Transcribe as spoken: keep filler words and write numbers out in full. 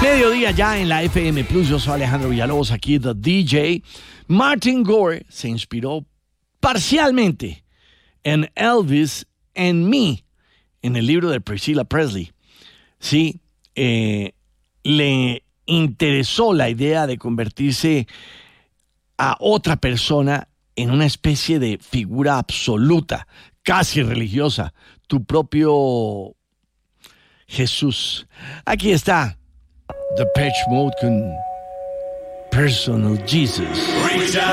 Mediodía ya en la F M Plus. Yo soy Alejandro Villalobos, aquí The D J. Martin Gore se inspiró parcialmente en Elvis and Me, en el libro de Priscilla Presley. Sí, eh, le interesó la idea de convertirse a otra persona en una especie de figura absoluta, casi religiosa, tu propio Jesús. Aquí está Depeche Mode con Personal Jesus.